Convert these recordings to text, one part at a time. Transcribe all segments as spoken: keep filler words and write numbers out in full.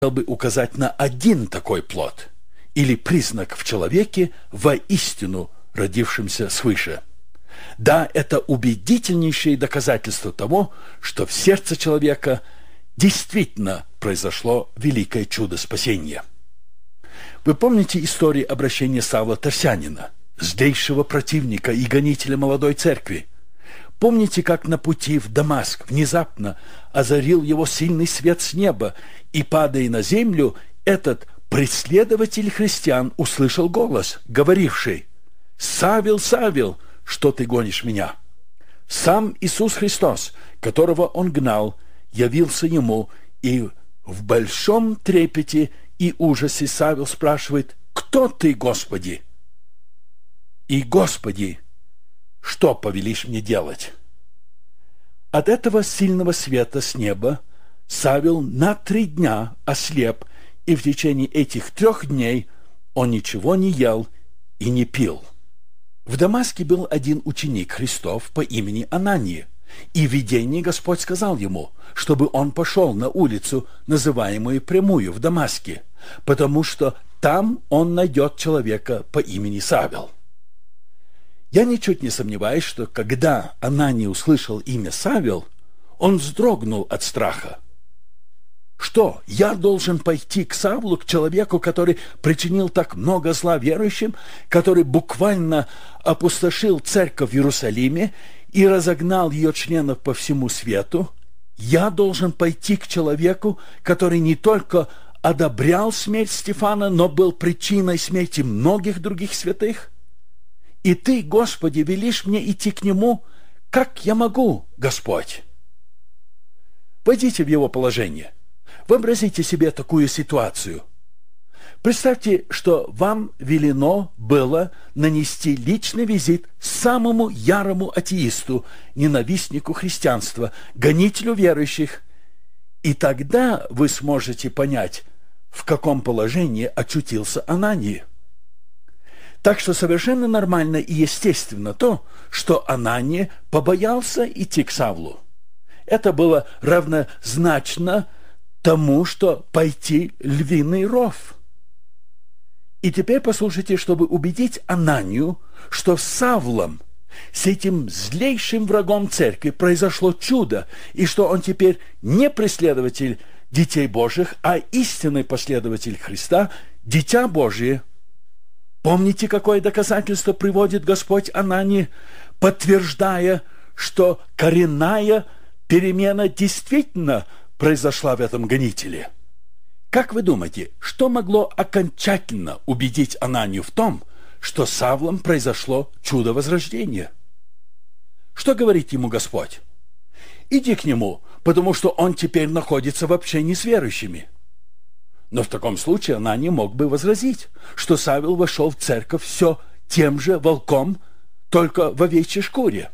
хотел бы указать на один такой плод или признак в человеке, воистину родившемся свыше. Да, это убедительнейшее доказательство того, что в сердце человека действительно произошло великое чудо спасения. Вы помните историю обращения Савла Тарсянина, злейшего противника и гонителя молодой церкви? Помните, как на пути в Дамаск внезапно озарил его сильный свет с неба, и, падая на землю, этот преследователь христиан услышал голос, говоривший: «Савел, Савел, что ты гонишь меня?» Сам Иисус Христос, которого он гнал, явился ему, и в большом трепете и ужасе Савел спрашивает: «Кто ты, Господи?» И: «Господи, что повелишь мне делать?» От этого сильного света с неба Савел на три дня ослеп, и в течение этих трех дней он ничего не ел и не пил. В Дамаске был один ученик Христов по имени Анания, и в видении Господь сказал ему, чтобы он пошел на улицу, называемую Прямую в Дамаске, потому что там он найдет человека по имени Савел. Я ничуть не сомневаюсь, что когда Анания услышал имя Савел, он вздрогнул от страха. Что, я должен пойти к Савлу, к человеку, который причинил так много зла верующим, который буквально опустошил церковь в Иерусалиме и разогнал ее членов по всему свету? Я должен пойти к человеку, который не только одобрял смерть Стефана, но был причиной смерти многих других святых? И ты, Господи, велишь мне идти к нему? Как я могу, Господь? Войдите в его положение. Вообразите себе такую ситуацию. Представьте, что вам велено было нанести личный визит самому ярому атеисту, ненавистнику христианства, гонителю верующих, и тогда вы сможете понять, в каком положении очутился Анания. Так что совершенно нормально и естественно то, что Анания побоялся идти к Савлу. Это было равнозначно тому, что пойти львиный ров. И теперь послушайте, чтобы убедить Ананию, что с Савлом, с этим злейшим врагом церкви, произошло чудо, и что он теперь не преследователь детей Божьих, а истинный последователь Христа, дитя Божие. Помните, какое доказательство приводит Господь Анании, подтверждая, что коренная перемена действительно произошла в этом гонителе? Как вы думаете, что могло окончательно убедить Ананию в том, что с Савлом произошло чудо возрождения? Что говорит ему Господь? Иди к нему, потому что он теперь находится в общении с верующими. Но в таком случае Анания мог бы возразить, что Савел вошел в церковь все тем же волком, только в овечьей шкуре.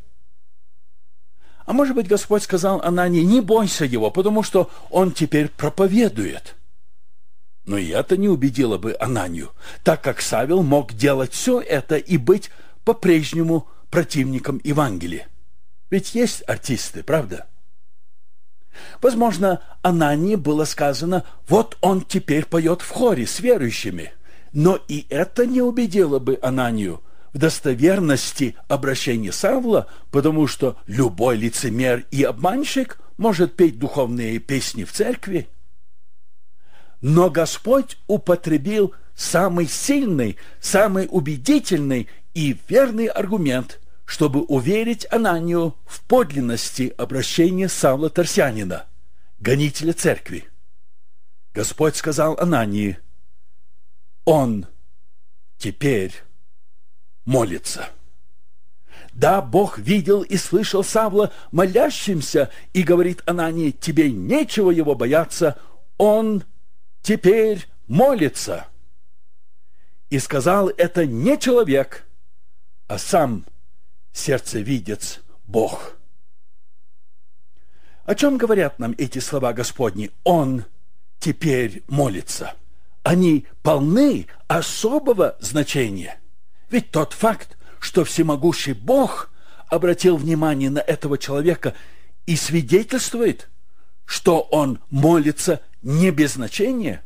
А может быть, Господь сказал Анании: не бойся его, потому что он теперь проповедует. Но и это не убедило бы Ананию, так как Савел мог делать все это и быть по-прежнему противником Евангелия. Ведь есть артисты, правда? Возможно, Анании было сказано: вот он теперь поет в хоре с верующими. Но и это не убедило бы Ананию в достоверности обращения Савла, потому что любой лицемер и обманщик может петь духовные песни в церкви. Но Господь употребил самый сильный, самый убедительный и верный аргумент, чтобы уверить Ананию в подлинности обращения Савла Тарсянина, гонителя церкви. Господь сказал Анании: он теперь молится. Да, Бог видел и слышал Савла молящимся, и говорит Анании: тебе нечего его бояться, он теперь молится. И сказал это не человек, а сам сердцевидец Бог. О чем говорят нам эти слова Господни? Он теперь молится. Они полны особого значения. Ведь тот факт, что всемогущий Бог обратил внимание на этого человека и свидетельствует, что он молится не без значения